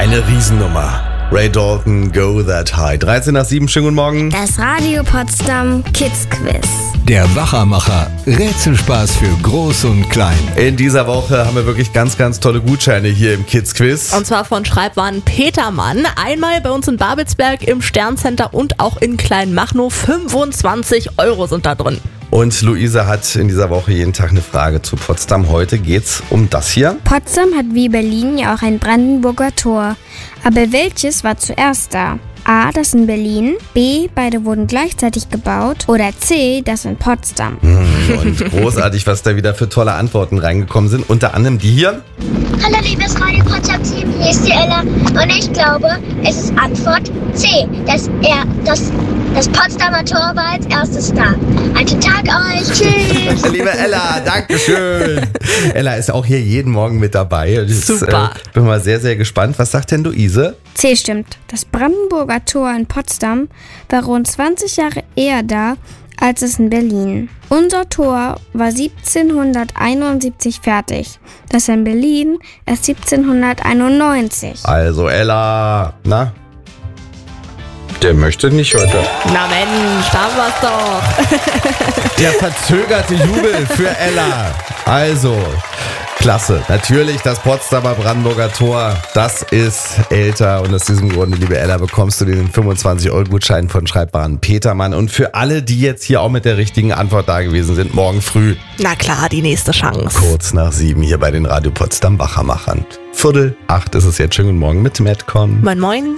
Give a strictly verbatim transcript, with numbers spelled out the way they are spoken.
Eine Riesennummer. Ray Dalton, Go That High. dreizehn nach sieben, schönen guten Morgen. Das Radio Potsdam Kids Quiz. Der Wachermacher. Rätselspaß für Groß und Klein. In dieser Woche haben wir wirklich ganz, ganz tolle Gutscheine hier im Kids Quiz. Und zwar von Schreibwaren Petermann. Einmal bei uns in Babelsberg im Sterncenter und auch in Kleinmachnow. fünfundzwanzig Euro sind da drin. Und Luisa hat in dieser Woche jeden Tag eine Frage zu Potsdam. Heute geht's um das hier. Potsdam hat wie Berlin ja auch ein Brandenburger Tor. Aber welches war zuerst da? A, das in Berlin, B, beide wurden gleichzeitig gebaut oder C, das in Potsdam. Und großartig, was da wieder für tolle Antworten reingekommen sind. Unter anderem die hier. Hallo liebes Radio Potsdam Team, hier ist die Ella und ich glaube, es ist Antwort C, dass er das, das Potsdamer Tor war als erstes da. Einen schönen Tag euch, tschüss! Liebe Ella, Dankeschön. Ella ist auch hier jeden Morgen mit dabei. Ich Super. Äh, bin mal sehr, sehr gespannt. Was sagt denn Luise? C stimmt. Das Brandenburger Tor in Potsdam war rund zwanzig Jahre eher da als es in Berlin. Unser Tor war siebzehnhunderteinundsiebzig fertig. Das in Berlin erst siebzehnhunderteinundneunzig. Also Ella, na? Der möchte nicht heute. Na Mensch, da war's doch. Der verzögerte Jubel für Ella. Also, klasse. Natürlich das Potsdamer Brandenburger Tor. Das ist älter und aus diesem Grunde, liebe Ella, bekommst du den fünfundzwanzig Euro Gutschein von Schreibwaren Petermann. Und für alle, die jetzt hier auch mit der richtigen Antwort da gewesen sind, morgen früh Na klar, die nächste Chance. kurz nach sieben hier bei den Radio Potsdam Wachermachern. Viertel acht ist es jetzt. Schönen guten Morgen mit Madcon. Moin moin.